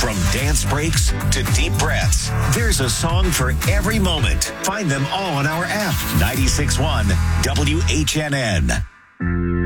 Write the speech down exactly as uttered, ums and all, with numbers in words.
From dance breaks to deep breaths, there's a song for every moment. Find them all on our app. ninety-six point one W H N N.